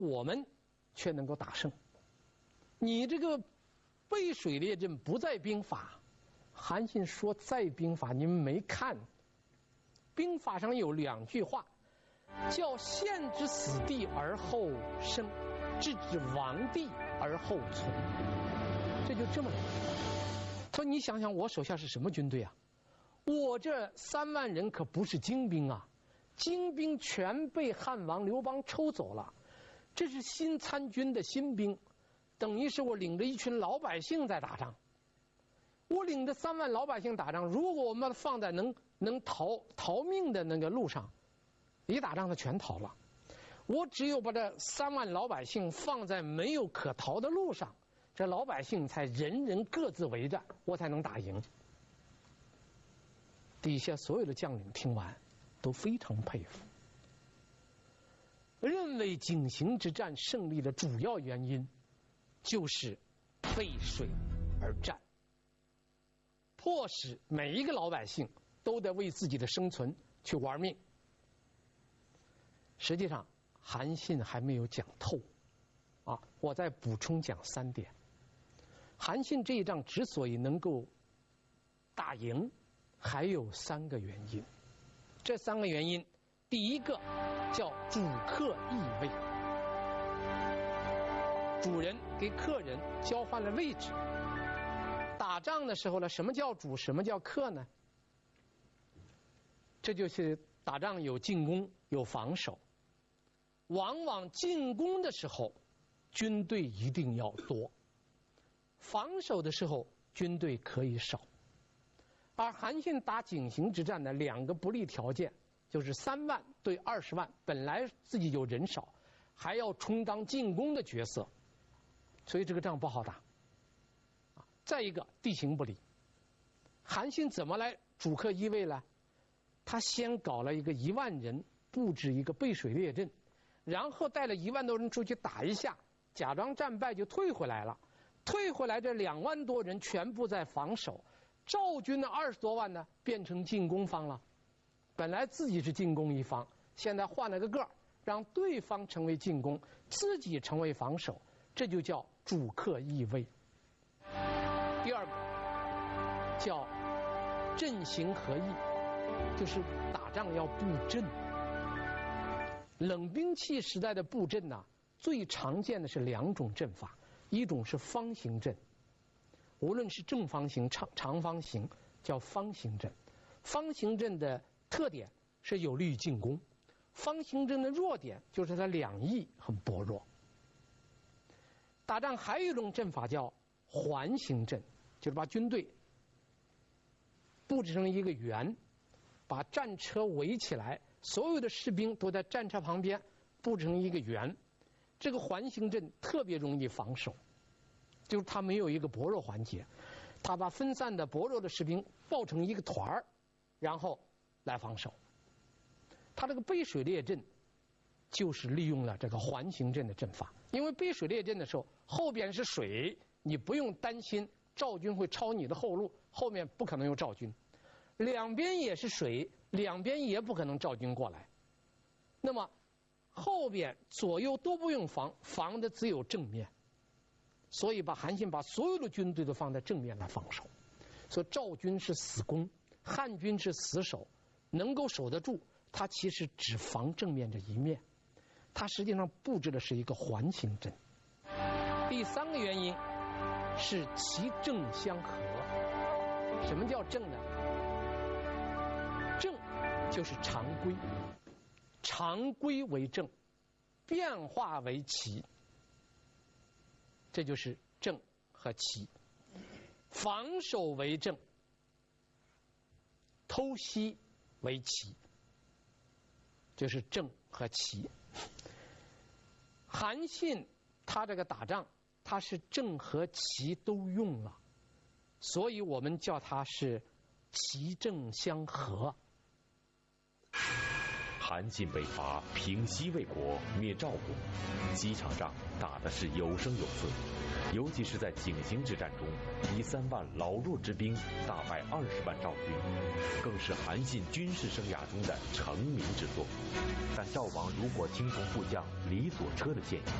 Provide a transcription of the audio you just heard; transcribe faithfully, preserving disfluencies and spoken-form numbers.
我们却能够打胜。你这个背水列阵不在兵法，韩信说在兵法，你们没看。兵法上有两句话，叫陷之死地而后生，置之亡地而后存。这就这么来。说你想想，我手下是什么军队啊？我这三万人可不是精兵啊，精兵全被汉王刘邦抽走了，这是新参军的新兵，等于是我领着一群老百姓在打仗。我领着三万老百姓打仗，如果我们放在能能逃逃命的那个路上，一打仗他全逃了。我只有把这三万老百姓放在没有可逃的路上，这老百姓才人人各自为战，我才能打赢。底下所有的将领听完都非常佩服，认为井陉之战胜利的主要原因就是背水而战，迫使每一个老百姓都得为自己的生存去玩命。实际上韩信还没有讲透啊，我再补充讲三点。韩信这一仗之所以能够打赢，还有三个原因。这三个原因，第一个叫主客易位，主人给客人交换了位置。打仗的时候呢，什么叫主，什么叫客呢？这就是打仗有进攻有防守，往往进攻的时候军队一定要多，防守的时候军队可以少。而韩信打井陉之战的两个不利条件，就是三万对二十万，本来自己就人少，还要充当进攻的角色，所以这个仗不好打。再一个，地形不利。韩信怎么来主客易位呢？他先搞了一个一万人布置一个背水列阵，然后带了一万多人出去打一下，假装战败就退回来了。退回来这两万多人全部在防守，赵军的二十多万呢变成进攻方了。本来自己是进攻一方，现在换了个个，让对方成为进攻，自己成为防守，这就叫主客易位。第二个叫阵型合一，就是打仗要布阵。冷兵器时代的布阵呢、啊，最常见的是两种阵法，一种是方形阵，无论是正方形、长长方形，叫方形阵。方形阵的特点是有利于进攻，方形阵的弱点就是它两翼很薄弱。打仗还有一种阵法叫环形阵，就是把军队布置成一个圆，把战车围起来，所有的士兵都在战车旁边布置成一个圆。这个环形阵特别容易防守，就是它没有一个薄弱环节，它把分散的薄弱的士兵抱成一个团儿，然后来防守。它这个背水列阵就是利用了这个环形阵的阵法，因为背水列阵的时候后边是水，你不用担心赵军会抄你的后路，后面不可能有赵军。两边也是水，两边也不可能赵军过来。那么后边左右都不用防，防的只有正面。所以把韩信把所有的军队都放在正面来防守。所以赵军是死攻，汉军是死守，能够守得住，他其实只防正面这一面，他实际上布置的是一个环形阵。第三个原因是其正相合。什么叫正呢？正就是常规，常规为正，变化为奇，这就是正和奇。防守为正，偷袭为奇，就是正和奇。韩信他这个打仗，他是正和奇都用了，所以我们叫他是奇正相合。 韩信北伐，平西魏国，灭赵国，几场仗打的是有声有色。尤其是在井陉之战中，以三万老弱之兵大败二十万赵军，更是韩信军事生涯中的成名之作。但赵王如果听从部将李左车的建议，